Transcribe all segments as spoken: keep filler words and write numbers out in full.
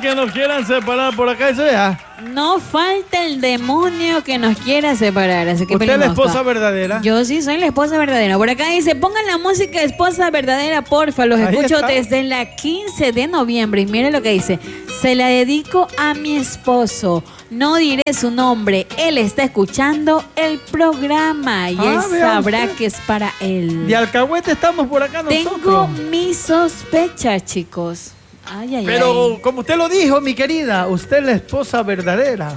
que nos quieran separar por acá, eso ya. No falta el demonio que nos quiera separar, así que ¿Usted es la pelimosca. esposa verdadera? Yo sí soy la esposa verdadera. Por acá dice, pongan la música esposa verdadera, porfa. Los Ahí escucho está. desde la quince de noviembre. Y mire lo que dice. Se la dedico a mi esposo. No diré su nombre. Él está escuchando el programa y Ah, él vea sabrá usted. que es para él. De alcahuete estamos por acá nosotros. Tengo mis sospechas, chicos. Ay, ay, Pero ay. como usted lo dijo, mi querida, usted es la esposa verdadera.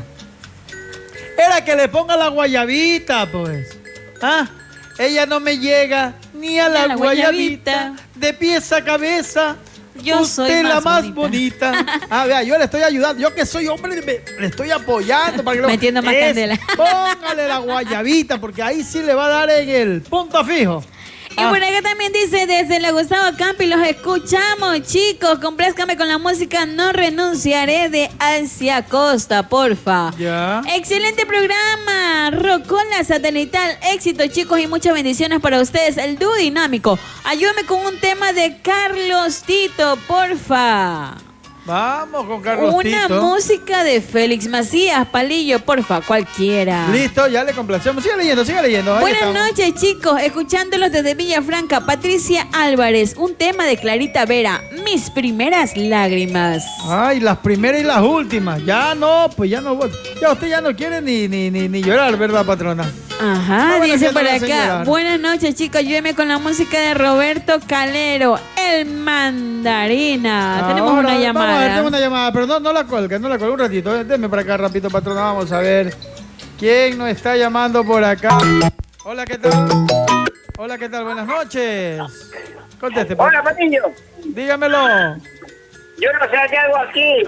Era que le ponga la guayabita, pues. ¿Ah? Ella no me llega ni a la, la guayabita. guayabita. De pies a cabeza. Yo usted soy la más más bonita. Ah, vea, yo le estoy ayudando. Yo que soy hombre, me- le estoy apoyando para que lo- Metiendo más Es- candela. Póngale la guayabita, porque ahí sí le va a dar en el punto fijo. Y por acá también dice, desde la Gustavo Campi, los escuchamos, chicos. Complázcame con la música No Renunciaré de Alcia Costa, porfa. Ya. Excelente programa, Rocola Satelital. Éxito, chicos, y muchas bendiciones para ustedes. El dúo dinámico. Ayúdame con un tema de Carlos Tito, porfa. Vamos con Carlos Una Tito. música de Félix Macías, Palillo, porfa, cualquiera. Listo, ya le complacemos. Siga leyendo, siga leyendo. Ahí Buenas estamos. noches, chicos. Escuchándolos desde Villafranca, Patricia Álvarez. Un tema de Clarita Vera. Mis primeras lágrimas. Ay, las primeras y las últimas. Ya no, pues ya no. Ya usted ya no quiere ni, ni, ni, ni llorar, ¿verdad, patrona? Ajá, Ah, bueno, dice que no por la hacen acá. llorar. Buenas noches, chicos. Ayúdeme con la música de Roberto Calero, el mandarina. Tenemos Ahora, una Vamos a ver, llamada. tenemos una llamada, pero no, no la cuelga, no la cuelga. Un ratito, denme para acá rapidito, patrona. Vamos a ver quién nos está llamando por acá. Hola, ¿qué tal? Hola, ¿qué tal? Buenas noches. Conteste, por Hola, Patiño. Dígamelo. Yo no sé qué hago aquí.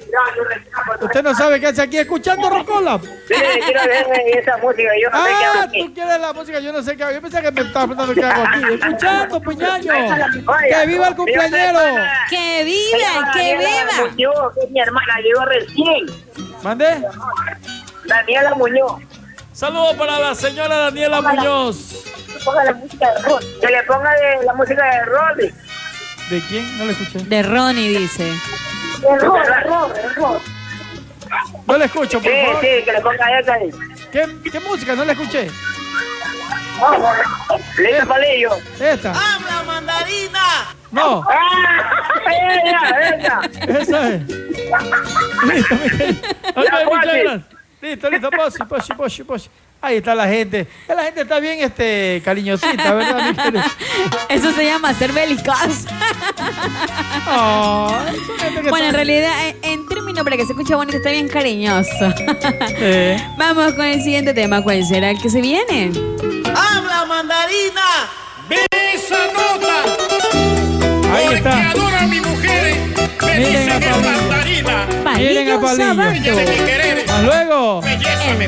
¿Usted no sabe qué hace aquí escuchando Rocola? Sí, quiero ver esa música. Yo no sé qué hago Ah, aquí. tú quieres la música, yo no sé qué hago. Yo pensé que me estaba preguntando qué hago aquí. Escuchando, puñaño. Oiga, ¡Que viva el cumpleañero! ¡Que viva, que viva! Muñoz, que es mi hermana, llegó recién. ¿Mandé? Daniela Muñoz. Saludos para la señora Daniela Muñoz. Ponga la música de Rod. Que le ponga de, la música de Roddy. ¿De quién? No le escuché. De Ronnie, dice. De Rod, de Rod, de Rod. No le escucho, por Sí, favor. sí, que le ponga esa ahí. ¿Qué, qué música? No le escuché. Listo, Palillo. Esta. ¡Habla, mandarina! No, ¡Ah! ¡Ella, ella! esa es. Listo, mi querido. Ok, muchas Juanchi. gracias. Listo, listo, posi, posi, posi, posi. Ahí está la gente. La gente está bien este, cariñosita, ¿verdad, mi querido? Eso se llama ser belicoso. Ay, son gente que Bueno, en está- realidad, en, en términos para que se escuche bonito, está bien cariñoso. Eh, Vamos con el siguiente tema. ¿Cuál será el que se viene? ¡Habla, mandarina! ¡Ve esa nota! Ahí Porque está. adoro a mi mujer. Me Miren dicen a el Palillo. mandarina. Miren a Palillo Palillo. Ella de mi Sabato. querer. Hasta luego. Belleza El me